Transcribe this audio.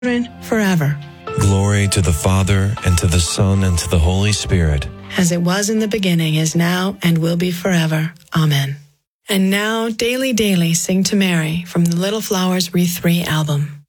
forever. Glory to the Father, and to the Son, and to the Holy Spirit. As it was in the beginning, is now, and will be forever. Amen. And now, Daily, Daily, Sing to Mary from the Little Flowers Wreath 3 album.